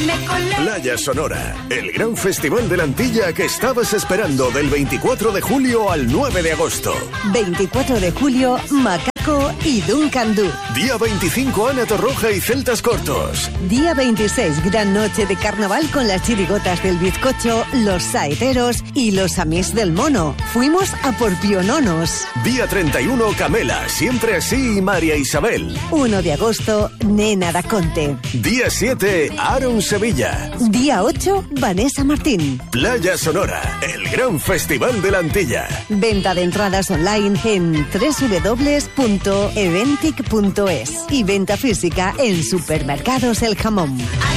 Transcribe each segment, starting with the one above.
Playa Sonora, el gran festival de la Antilla que estabas esperando del 24 de julio al 9 de agosto. 24 de julio, Macaco y Duncan Du. Día 25, Ana Torroja y Celtas Cortos. Día 26, gran noche de carnaval con las chirigotas del bizcocho, los saeteros y los amís del mono. Fuimos a por piononos. Día 31, Camela, Siempre Así y María Isabel. 1 de agosto, Nena da Conte. Día 7, Aaron Sevilla. Día 8, Vanessa Martín. Playa Sonora, el gran festival de la Antilla. Venta de entradas online en www.eventic.es y venta física en Supermercados El Jamón.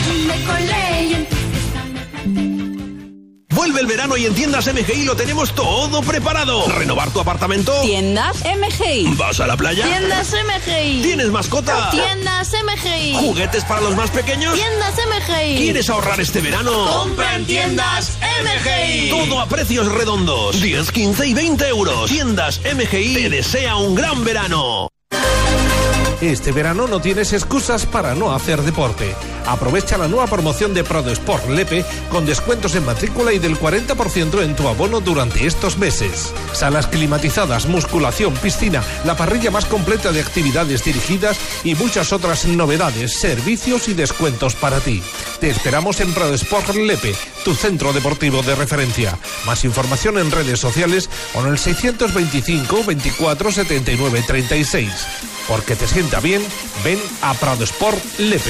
Vuelve el verano y en Tiendas MGI lo tenemos todo preparado. ¿Renovar tu apartamento? Tiendas MGI. ¿Vas a la playa? Tiendas MGI. ¿Tienes mascota? Tiendas MGI. ¿Juguetes para los más pequeños? Tiendas MGI. ¿Quieres ahorrar este verano? ¡Compra en Tiendas MGI! Todo a precios redondos. 10, 15 y 20 euros. Tiendas MGI te desea un gran verano. Este verano no tienes excusas para no hacer deporte. Aprovecha la nueva promoción de ProDesport Lepe con descuentos en matrícula y del 40% en tu abono durante estos meses. Salas climatizadas, musculación, piscina, la parrilla más completa de actividades dirigidas y muchas otras novedades, servicios y descuentos para ti. Te esperamos en ProDesport Lepe, tu centro deportivo de referencia. Más información en redes sociales o en el 625 24 79 36. Porque te sienta bien, ven a ProDesport Lepe.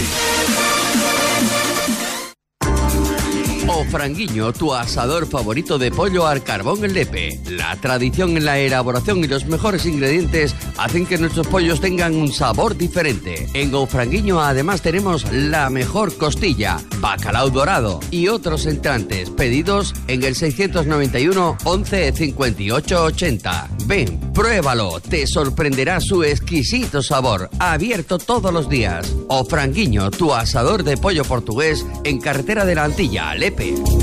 Ofranguiño, tu asador favorito de pollo al carbón en Lepe. La tradición en la elaboración y los mejores ingredientes hacen que nuestros pollos tengan un sabor diferente. En Ofranguiño además tenemos la mejor costilla, bacalao dorado y otros entrantes. Pedidos en el 691 11 58 80. Ven, pruébalo, te sorprenderá su exquisito sabor. Abierto todos los días. Ofranguiño, tu asador de pollo portugués en Carretera de la Antilla, Lepe.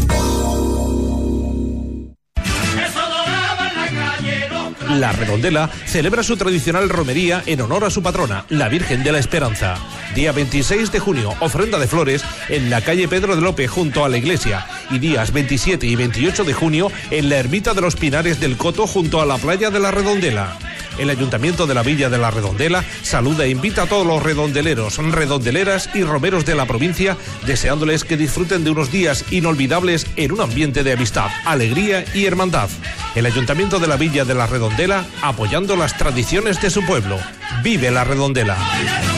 La Redondela celebra su tradicional romería en honor a su patrona, la Virgen de la Esperanza. Día 26 de junio, ofrenda de flores en la calle Pedro de Lope junto a la iglesia. Y días 27 y 28 de junio en la ermita de los Pinares del Coto junto a la playa de la Redondela. El Ayuntamiento de la Villa de la Redondela saluda e invita a todos los redondeleros, redondeleras y romeros de la provincia, deseándoles que disfruten de unos días inolvidables en un ambiente de amistad, alegría y hermandad. El Ayuntamiento de la Villa de la Redondela apoyando las tradiciones de su pueblo. ¡Vive la Redondela!